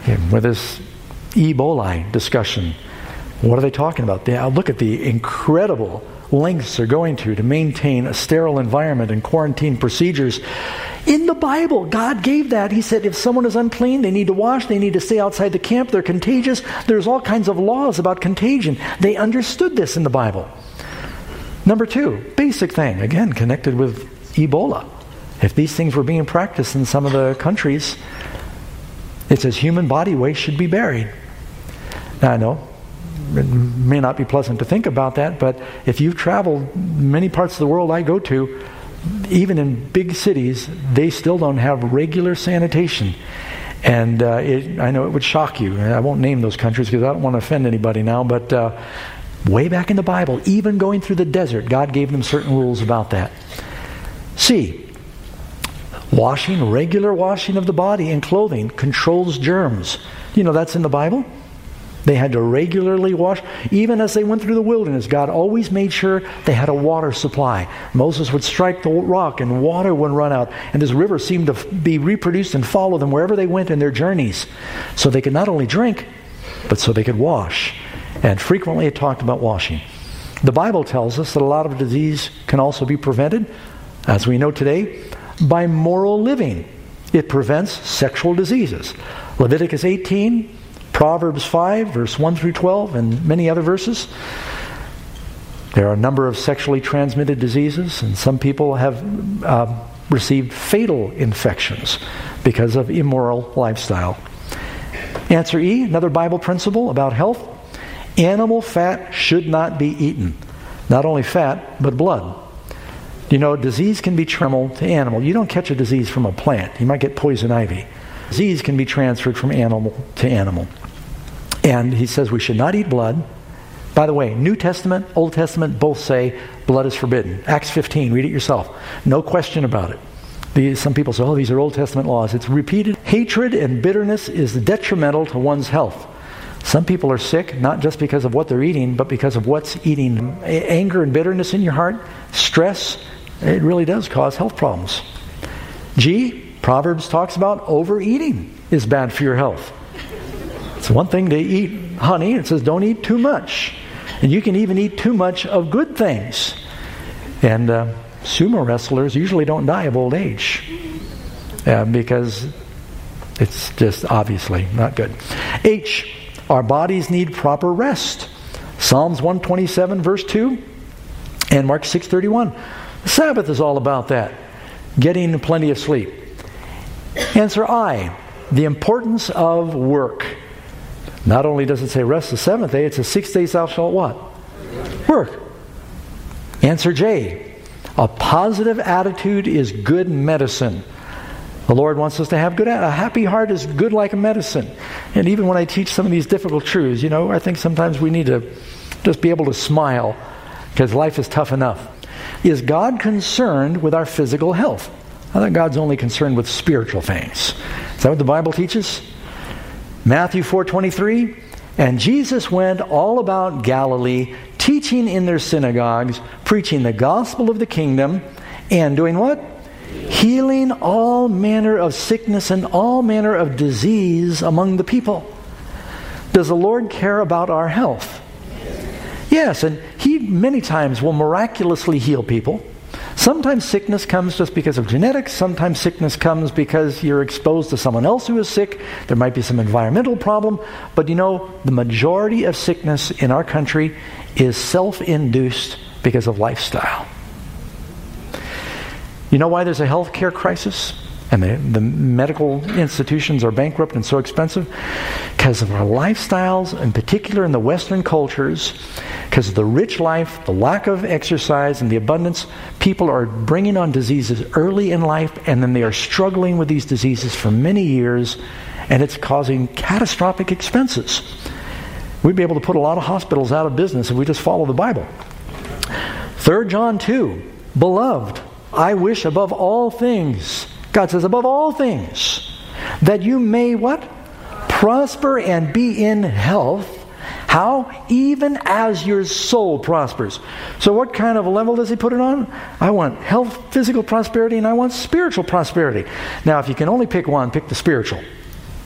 With this Ebola discussion, what are they talking about? Look at the incredible lengths they're going to maintain a sterile environment and quarantine procedures. In the Bible, God gave that. He said if someone is unclean, they need to wash, they need to stay outside the camp, they're contagious. There's all kinds of laws about contagion. They understood this in the Bible. Number 2, basic thing, again, connected with Ebola. If these things were being practiced in some of the countries, it says human body waste should be buried. Now I know it may not be pleasant to think about that, but if you've traveled many parts of the world I go to, even in big cities, they still don't have regular sanitation. And I know it would shock you. I won't name those countries because I don't want to offend anybody now, but way back in the Bible, even going through the desert, God gave them certain rules about that. C, regular washing of the body and clothing controls germs. You know that's in the Bible? They had to regularly wash. Even as they went through the wilderness, God always made sure they had a water supply. Moses would strike the rock and water would run out. And this river seemed to be reproduced and follow them wherever they went in their journeys. So they could not only drink, but so they could wash. And frequently it talked about washing. The Bible tells us that a lot of disease can also be prevented, as we know today, by moral living. It prevents sexual diseases. Leviticus 18, Proverbs 5, verse 1 through 12, and many other verses. There are a number of sexually transmitted diseases, and some people have received fatal infections because of immoral lifestyle. Answer E, another Bible principle about health. Animal fat should not be eaten. Not only fat, but blood. You know, disease can be transferred to animal. You don't catch a disease from a plant. You might get poison ivy. Disease can be transferred from animal to animal. And he says we should not eat blood. By the way, New Testament, Old Testament, both say blood is forbidden. Acts 15, read it yourself. No question about it. Some people say, these are Old Testament laws. It's repeated. Hatred and bitterness is detrimental to one's health. Some people are sick, not just because of what they're eating, but because of what's eating. Anger and bitterness in your heart, stress, it really does cause health problems. G, Proverbs talks about overeating is bad for your health. It's one thing to eat honey. It says don't eat too much. And you can even eat too much of good things. And sumo wrestlers usually don't die of old age because it's just obviously not good. H, our bodies need proper rest. Psalms 127 verse 2 and Mark 6:31. The Sabbath is all about that. Getting plenty of sleep. Answer I, the importance of work. Not only does it say rest the seventh day, it says 6 days thou shalt what? Work. Answer J, a positive attitude is good medicine. The Lord wants us to have a happy heart is good like a medicine. And even when I teach some of these difficult truths, I think sometimes we need to just be able to smile because life is tough enough. Is God concerned with our physical health? I think God's only concerned with spiritual things. Is that what the Bible teaches? Matthew 4:23, and Jesus went all about Galilee, teaching in their synagogues, preaching the gospel of the kingdom, and doing what? Healing all manner of sickness and all manner of disease among the people. Does the Lord care about our health? Yes, and He many times will miraculously heal people. Sometimes sickness comes just because of genetics. Sometimes sickness comes because you're exposed to someone else who is sick. There might be some environmental problem. But the majority of sickness in our country is self-induced because of lifestyle. You know why there's a health care crisis? And the medical institutions are bankrupt and so expensive? Because of our lifestyles, in particular in the Western cultures, because of the rich life, the lack of exercise, and the abundance, people are bringing on diseases early in life, and then they are struggling with these diseases for many years, and it's causing catastrophic expenses. We'd be able to put a lot of hospitals out of business if we just follow the Bible. 3 John 2, Beloved, I wish above all things, God says above all things, that you may what? Prosper and be in health. How? Even as your soul prospers. So what kind of a level does he put it on? I want health, physical prosperity, and I want spiritual prosperity. Now, if you can only pick one, pick the spiritual.